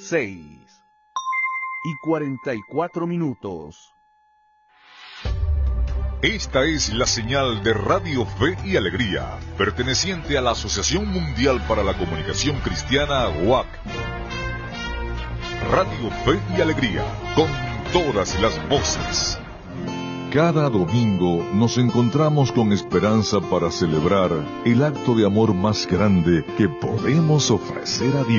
6:44. Esta es la señal de Radio Fe y Alegría, perteneciente a la Asociación Mundial para la Comunicación Cristiana, UAC. Radio Fe y Alegría, con todas las voces. Cada domingo nos encontramos con esperanza para celebrar el acto de amor más grande que podemos ofrecer a Dios.